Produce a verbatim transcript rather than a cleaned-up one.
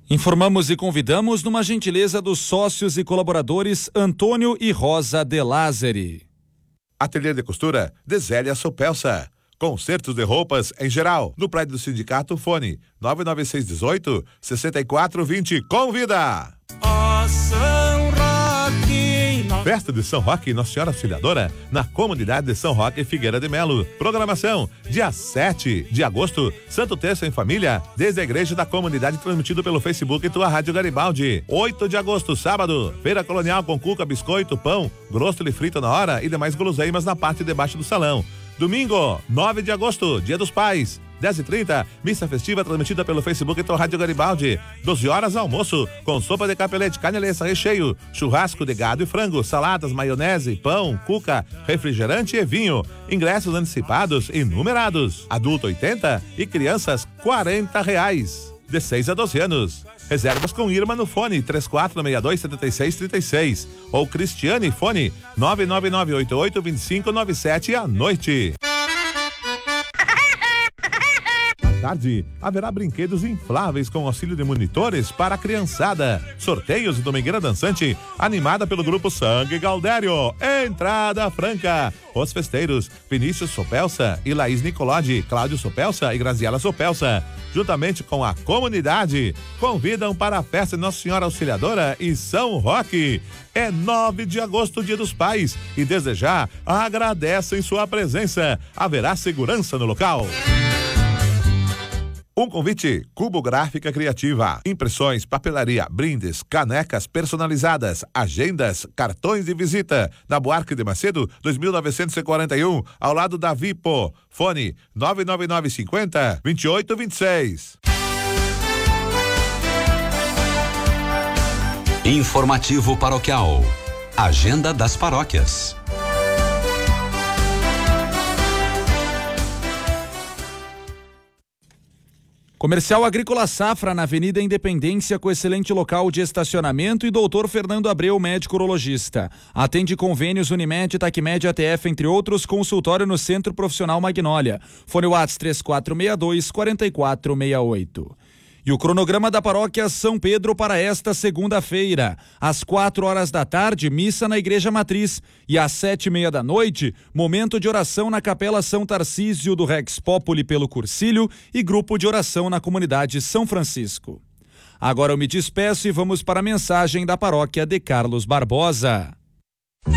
Informamos e convidamos numa gentileza dos sócios e colaboradores Antônio e Rosa De Lázari. Ateliê de costura de Zélia Sopelsa. Concertos de roupas em geral. No prédio do sindicato, fone nove nove seis um oito, seis quatro dois zero. Convida! Ó São Roque. Festa de São Roque Nossa Senhora Auxiliadora na comunidade de São Roque Figueira de Melo. Programação dia sete de agosto, Santo Terço em Família, desde a igreja da comunidade, transmitido pelo Facebook e tua Rádio Garibaldi. oito de agosto, sábado, Feira Colonial com cuca, biscoito, pão, grostle frito na hora e demais guloseimas na parte de baixo do salão. Domingo, nove de agosto, Dia dos Pais, dez e trinta, missa festiva transmitida pelo Facebook e Rádio Garibaldi. doze horas, almoço, com sopa de capelete, carne alheça, recheio, churrasco de gado e frango, saladas, maionese, pão, cuca, refrigerante e vinho. Ingressos antecipados e numerados. Adulto oitenta e crianças quarenta reais. De seis a doze anos. Reservas com Irma no fone três quatro seis dois, sete seis três seis ou Cristiane fone nove nove nove oito oito dois cinco nove sete à noite. À tarde, haverá brinquedos infláveis com auxílio de monitores para a criançada. Sorteios e domingueira dançante, animada pelo grupo Sangue Galdério. Entrada franca. Os festeiros, Vinícius Sopelsa e Laís Nicolodi, Cláudio Sopelsa e Graziela Sopelsa, juntamente com a comunidade, convidam para a festa de Nossa Senhora Auxiliadora e São Roque. É nove de agosto, Dia dos Pais, e desde já agradecem sua presença. Haverá segurança no local. Um convite, Cubo Gráfica Criativa. Impressões, papelaria, brindes, canecas personalizadas, agendas, cartões de visita. Na Buarque de Macedo, dois mil novecentos e quarenta e um, ao lado da Vipo. Fone nove nove nove cinco zero, dois oito dois seis. Informativo Paroquial. Agenda das paróquias. Comercial Agrícola Safra, na Avenida Independência, com excelente local de estacionamento, e doutor Fernando Abreu, médico urologista. Atende convênios Unimed, Tacmed, A T F, entre outros. Consultório no Centro Profissional Magnólia. Fone WhatsApp três quatro seis dois, quatro quatro seis oito. E o cronograma da paróquia São Pedro para esta segunda-feira. Às quatro horas da tarde, missa na Igreja Matriz. E às sete e meia da noite, momento de oração na Capela São Tarcísio do Rex Populi pelo Cursilho e grupo de oração na comunidade São Francisco. Agora eu me despeço e vamos para a mensagem da paróquia de Carlos Barbosa.